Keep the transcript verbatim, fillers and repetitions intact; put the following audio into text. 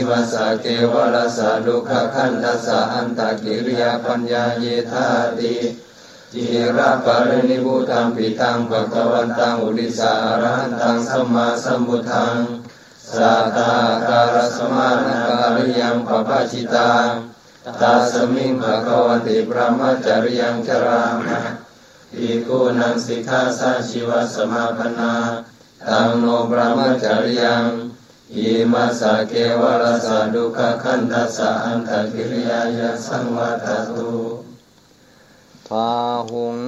มัสสะเกวรสะดุขขันธัสสะอันตกิริยาปัญญาเยธาติจิระปรินิพุตังปิตังภคะวันตังอุดิสาอรหันตังสัมมาสัมพุทธังสัทธาการสมานาการิยังปปชิตังตัสมิงภคะวติพระมัจจริยังจรามะภิกขุนังสิกขาสังชีวสมาปนาตังโนพระมัจจริยังอิมัสสะเกวรสะดุขขันธัสสะอันตกิริยายะสังวัตตุพาหุง